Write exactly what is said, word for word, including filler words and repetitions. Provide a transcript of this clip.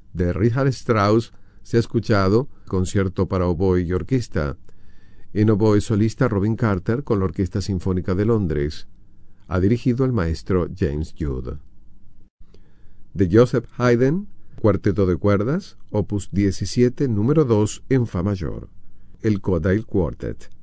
de Richard Strauss se ha escuchado Concierto para oboe y orquesta. En oboe solista Robin Carter con la Orquesta Sinfónica de Londres. Ha dirigido el maestro James Jude. De Joseph Haydn, Cuarteto de cuerdas, opus diecisiete, número dos en fa mayor. El Kodai Quartet.